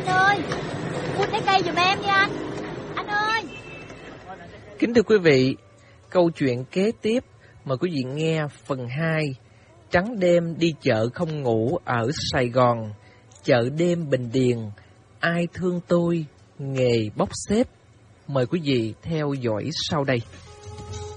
Anh ơi, mua trái cây giùm em đi anh. Anh ơi. Kính thưa quý vị, câu chuyện kế tiếp mời quý vị nghe phần 2. Trắng đêm đi chợ không ngủ ở Sài Gòn, chợ đêm Bình Điền, ai thương tôi, nghề bốc xếp. Mời quý vị theo dõi sau đây.